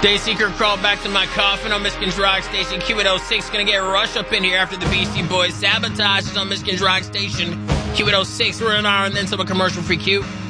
Day Seeker crawled back to my coffin on Michigan's Rock Station. Q806 gonna get Rush up in here after the Beastie Boys. Sabotage is on Michigan's Rock Station. Q806, we're an hour and then some commercial free Q.